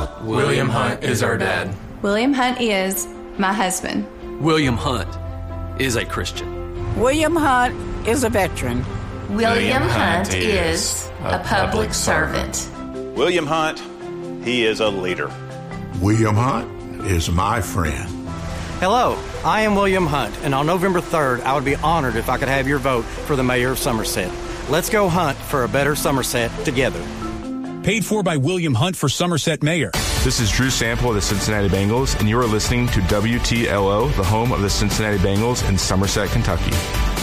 William Hunt is our dad. William Hunt is my husband. William Hunt is a Christian. William Hunt is a veteran. William Hunt is a public servant. William Hunt, he is a leader. William Hunt is my friend. Hello, I am William Hunt, and on November 3rd, I would be honored if I could have your vote for the mayor of Somerset. Let's go hunt for a better Somerset together. Paid for by William Hunt for Somerset Mayor. This is Drew Sample of the Cincinnati Bengals, and you are listening to WTLO, the home of the Cincinnati Bengals in Somerset, Kentucky.